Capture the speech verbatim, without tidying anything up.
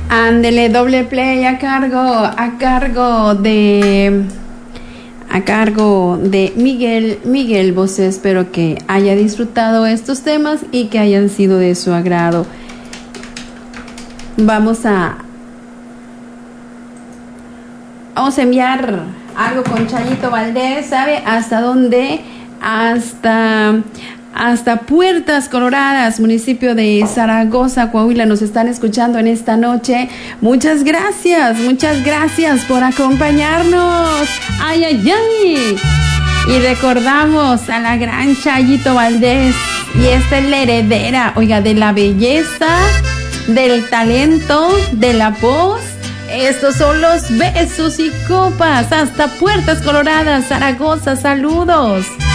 Ándele, doble play a cargo, a cargo de, a cargo de Miguel, Miguel Bosé. Espero que haya disfrutado estos temas y que hayan sido de su agrado. Vamos a, vamos a enviar algo con Chayito Valdés, ¿sabe? ¿Hasta dónde? Hasta... Hasta Puertas Coloradas, municipio de Zaragoza, Coahuila, nos están escuchando en esta noche. Muchas gracias, muchas gracias por acompañarnos. ¡Ay, ay, ay! Y recordamos a la gran Chayito Valdés. Y esta es la heredera, oiga, de la belleza, del talento, de la voz. Estos son los besos y copas. Hasta Puertas Coloradas, Zaragoza, saludos.